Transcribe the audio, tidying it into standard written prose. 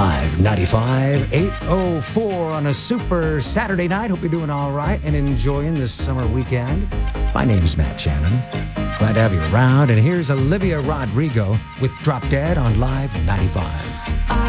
Live 95, 804 on a super Saturday night. Hope you're doing all right and enjoying this summer weekend. My name's Matt Shannon. Glad to have you around. And here's Olivia Rodrigo with Drop Dead on Live 95.